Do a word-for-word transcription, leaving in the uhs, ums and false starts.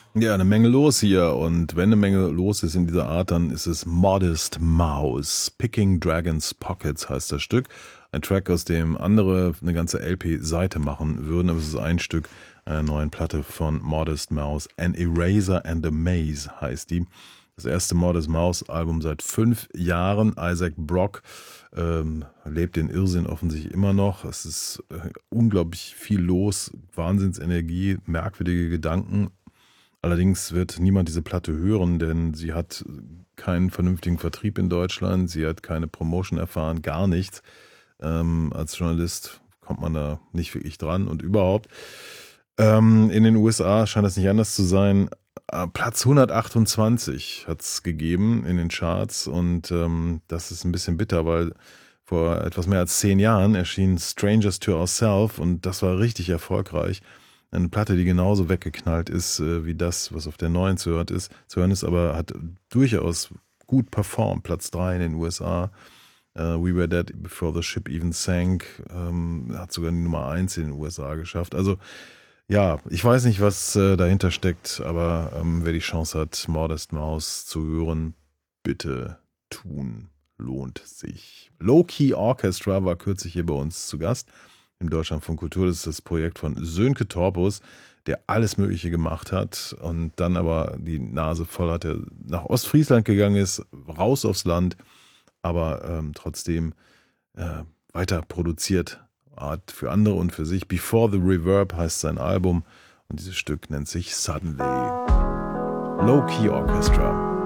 Ja, eine Menge los hier und wenn eine Menge los ist in dieser Art, dann ist es Modest Mouse. Picking Dragons Pockets heißt das Stück. Ein Track, aus dem andere eine ganze L P-Seite machen würden, aber es ist ein Stück einer neuen Platte von Modest Mouse. An Eraser and a Maze heißt die. Das erste Modest Mouse Album seit fünf Jahren. Isaac Brock ähm, lebt den Irrsinn offensichtlich immer noch. Es ist äh, unglaublich viel los, Wahnsinnsenergie, merkwürdige Gedanken. Allerdings wird niemand diese Platte hören, denn sie hat keinen vernünftigen Vertrieb in Deutschland, sie hat keine Promotion erfahren, gar nichts. Ähm, als Journalist kommt man da nicht wirklich dran und überhaupt. Ähm, in den U S A scheint das nicht anders zu sein. Äh, Platz hundertachtundzwanzig hat es gegeben in den Charts und ähm, das ist ein bisschen bitter, weil vor etwas mehr als zehn Jahren erschien Strangers to Ourselves und das war richtig erfolgreich. Eine Platte, die genauso weggeknallt ist äh, wie das, was auf der neuen zu hören ist, zu hören ist, aber hat durchaus gut performt. Platz drei in den U S A. Uh, We Were Dead Before the Ship Even Sank. Ähm, hat sogar die Nummer eins in den U S A geschafft. Also ja, ich weiß nicht, was äh, dahinter steckt, aber ähm, wer die Chance hat, Modest Mouse zu hören, bitte tun. Lohnt sich. Low Key Orchestra war kürzlich hier bei uns zu Gast im Deutschlandfunk Kultur. Das ist das Projekt von Sönke Torpus, der alles Mögliche gemacht hat und dann aber die Nase voll hat, der nach Ostfriesland gegangen ist, raus aufs Land, aber ähm, trotzdem äh, weiter produziert hat für andere und für sich. Before the Reverb heißt sein Album und dieses Stück nennt sich Suddenly. Low Key Orchestra.